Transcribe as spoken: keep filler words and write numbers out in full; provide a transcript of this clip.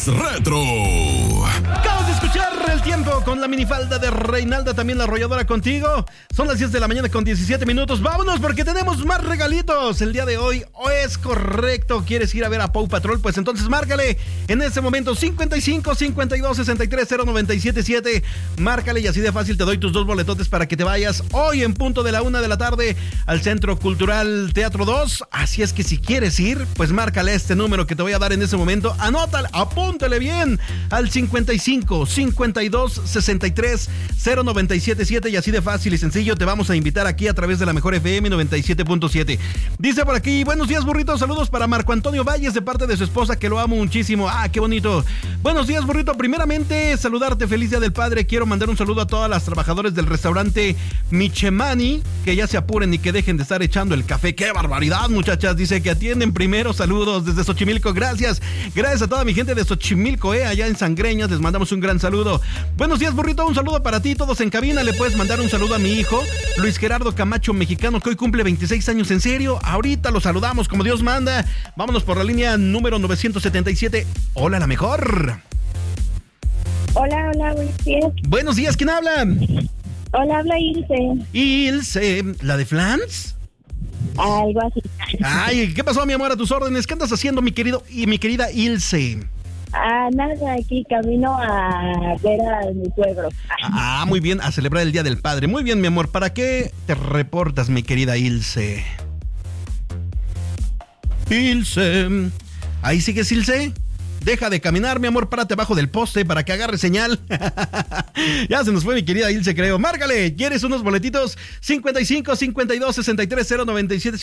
retro. Acabas de escuchar El Tiempo con la minifalda de Reinalda, también la arrolladora contigo. Son las diez de la mañana con diecisiete minutos. Vámonos porque tenemos más regalitos el día de hoy. ¿O es correcto? ¿Quieres ir a ver a Paw Patrol? Pues entonces márcale en este momento cincuenta y cinco, cincuenta y dos, sesenta y tres, cero noventa y siete siete. Márcale y así de fácil te doy tus dos boletotes para que te vayas hoy en punto de la una de la tarde al Centro Cultural Teatro dos. Así es que si quieres ir, pues márcale este número que te voy a dar en ese momento. Anótale, apúntale bien al cincuenta y cinco, cincuenta y dos, sesenta y tres, cero noventa y siete siete y así de fácil y sencillo te vamos a invitar aquí a través de la Mejor F M noventa y siete punto siete. Dice por aquí, buenos días burrito, saludos para Marco Antonio Valles de parte de su esposa que lo amo muchísimo. Ah, qué bonito. Buenos días burrito, primeramente saludarte, feliz día del padre. Quiero mandar un saludo a todas las trabajadores del restaurante Michemani, que ya se apuren y que dejen de estar echando el café. ¡Qué barbaridad, muchachas! Dice que atienden primero. Saludos desde Xochimilco. Gracias. Gracias a toda mi gente de Xochimilco, eh, allá en Sangreñas. Les mandamos un gran saludo. Buenos días, burrito. Un saludo para ti. Todos en cabina. Le puedes mandar un saludo a mi hijo, Luis Gerardo Camacho, mexicano, que hoy cumple veintiséis años. En serio, ahorita lo saludamos como Dios manda. Vámonos por la línea número novecientos setenta y siete. Hola, la mejor. Hola, hola, buenos días. Buenos días, ¿quién habla? Hola, habla Ilse. Ilse, ¿la de Flans? Algo así. Ay, ¿qué pasó, mi amor? A tus órdenes. ¿Qué andas haciendo, mi querido y mi querida Ilse? Ah, nada, aquí camino a ver a mi suegro. Ah, muy bien, a celebrar el Día del Padre. Muy bien, mi amor. ¿Para qué te reportas, mi querida Ilse? Ilse. ¿Ahí sigues, Ilse? Deja de caminar, mi amor, párate abajo del poste para que agarre señal. Ya se nos fue mi querida Ilse, creo. Márgale, ¿quieres unos boletitos? cincuenta y cinco, cincuenta y dos, sesenta y tres, cero noventa y siete